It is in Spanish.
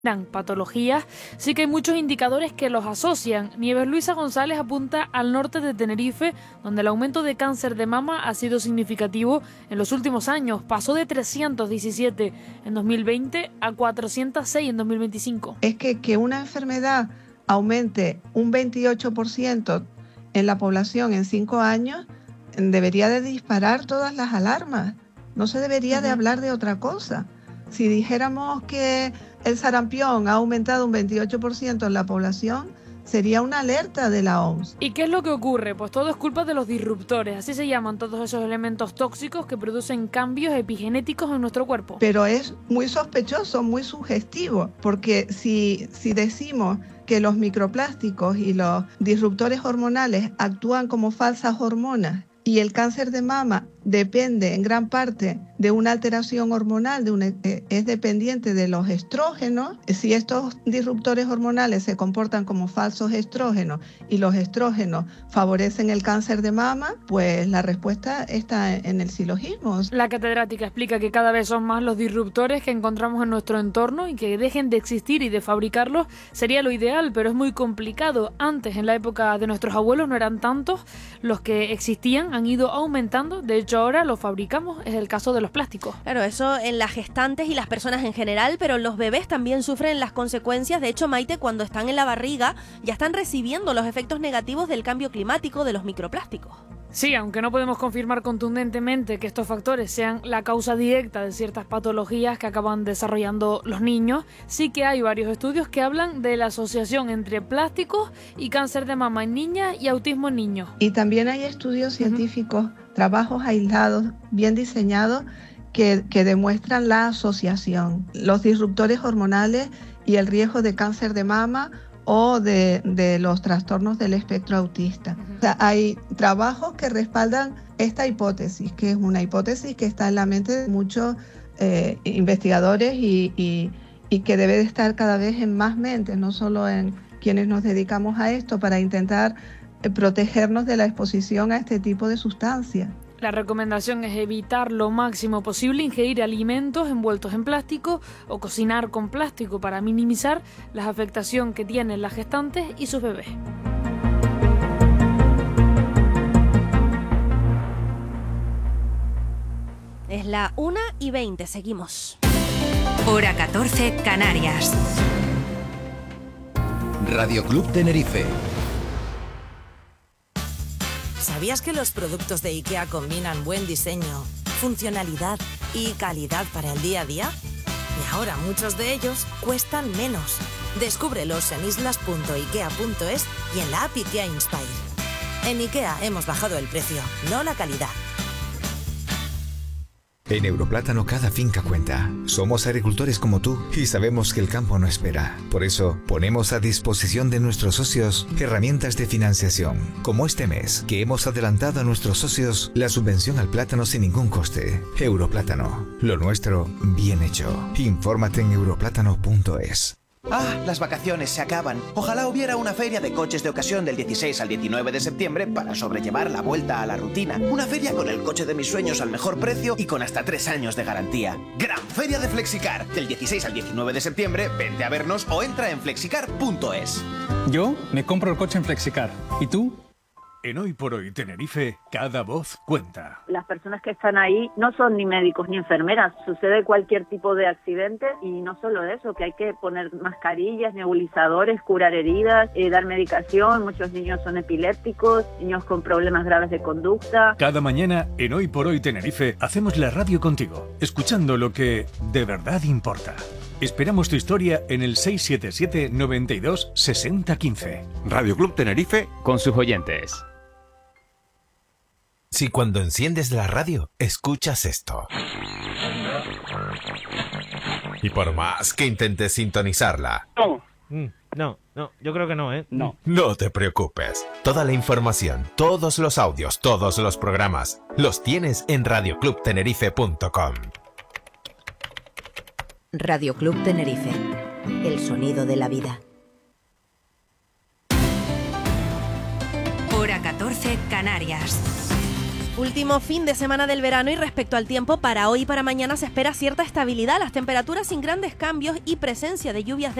patologías, sí que hay muchos indicadores que los asocian. Nieves Luisa González apunta al norte de Tenerife, donde el aumento de cáncer de mama ha sido significativo en los últimos años. Pasó de 317 en 2020 a 406 en 2025. Es que una enfermedad aumente un 28% en la población en 5 años debería de disparar todas las alarmas. No se debería de hablar de otra cosa. Si dijéramos que el sarampión ha aumentado un 28% en la población, sería una alerta de la OMS. ¿Y qué es lo que ocurre? Pues todo es culpa de los disruptores, así se llaman todos esos elementos tóxicos que producen cambios epigenéticos en nuestro cuerpo. Pero es muy sospechoso, muy sugestivo, porque si decimos que los microplásticos y los disruptores hormonales actúan como falsas hormonas y el cáncer de mama depende en gran parte de una alteración hormonal, es dependiente de los estrógenos. Si estos disruptores hormonales se comportan como falsos estrógenos y los estrógenos favorecen el cáncer de mama, pues la respuesta está en el silogismo. La catedrática explica que cada vez son más los disruptores que encontramos en nuestro entorno y que dejen de existir y de fabricarlos sería lo ideal, pero es muy complicado. Antes, en la época de nuestros abuelos, no eran tantos los que existían, han ido aumentando. De hecho, ahora lo fabricamos, es el caso de los plásticos. Claro, eso en las gestantes y las personas en general, pero los bebés también sufren las consecuencias. De hecho, Maite, cuando están en la barriga, ya están recibiendo los efectos negativos del cambio climático, de los microplásticos. Sí, aunque no podemos confirmar contundentemente que estos factores sean la causa directa de ciertas patologías que acaban desarrollando los niños, sí que hay varios estudios que hablan de la asociación entre plásticos y cáncer de mama en niñas y autismo en niños. Y también hay estudios científicos, trabajos aislados, bien diseñados, que demuestran la asociación, los disruptores hormonales y el riesgo de cáncer de mama o de los trastornos del espectro autista. O sea, hay trabajos que respaldan esta hipótesis, que es una hipótesis que está en la mente de muchos investigadores y que debe de estar cada vez en más mentes, no solo en quienes nos dedicamos a esto, para intentar protegernos de la exposición a este tipo de sustancias. La recomendación es evitar lo máximo posible ingerir alimentos envueltos en plástico o cocinar con plástico para minimizar la afectación que tienen las gestantes y sus bebés. Es la 1:20, seguimos. Hora 14, Canarias. Radio Club Tenerife. ¿Sabías que los productos de IKEA combinan buen diseño, funcionalidad y calidad para el día a día? Y ahora muchos de ellos cuestan menos. Descúbrelos en islas.ikea.es y en la app IKEA Inspire. En IKEA hemos bajado el precio, no la calidad. En Europlátano cada finca cuenta. Somos agricultores como tú y sabemos que el campo no espera. Por eso ponemos a disposición de nuestros socios herramientas de financiación, como este mes, que hemos adelantado a nuestros socios la subvención al plátano sin ningún coste. Europlátano, lo nuestro bien hecho. Infórmate en europlátano.es. Ah, las vacaciones se acaban. Ojalá hubiera una feria de coches de ocasión del 16 al 19 de septiembre para sobrellevar la vuelta a la rutina. Una feria con el coche de mis sueños al mejor precio y con hasta 3 años de garantía. Gran Feria de Flexicar. Del 16 al 19 de septiembre, vente a vernos o entra en flexicar.es. Yo me compro el coche en Flexicar. ¿Y tú? En Hoy por Hoy Tenerife, cada voz cuenta. Las personas que están ahí no son ni médicos ni enfermeras. Sucede cualquier tipo de accidente y no solo eso, que hay que poner mascarillas, nebulizadores, curar heridas, dar medicación. Muchos niños son epilépticos, niños con problemas graves de conducta. Cada mañana, en Hoy por Hoy Tenerife, hacemos la radio contigo, escuchando lo que de verdad importa. Esperamos tu historia en el 677 92 60 15. Radio Club Tenerife con sus oyentes. Si cuando enciendes la radio, escuchas esto. Y por más que intentes sintonizarla... No, yo creo que no, ¿eh? No. No te preocupes. Toda la información, todos los audios, todos los programas, los tienes en radioclubtenerife.com. Radio Club Tenerife, el sonido de la vida. Hora 14, Canarias. Último fin de semana del verano y respecto al tiempo, para hoy y para mañana se espera cierta estabilidad, las temperaturas sin grandes cambios y presencia de lluvias